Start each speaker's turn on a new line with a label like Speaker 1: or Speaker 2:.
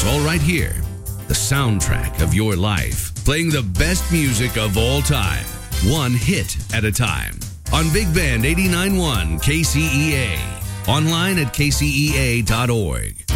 Speaker 1: all right here. The soundtrack of your life, playing the best music of all time, one hit at a time. On Big Band 89.1 KCEA. Online at kcea.org.